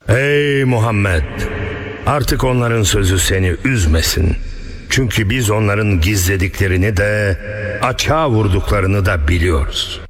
Ey Muhammed! Artık onların sözü seni üzmesin. Çünkü biz onların gizlediklerini de açığa vurduklarını da biliyoruz.